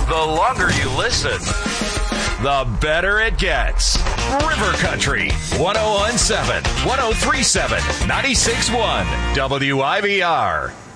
The longer you listen, the better it gets. River Country, 1017, 1037, 96.1, WIVR.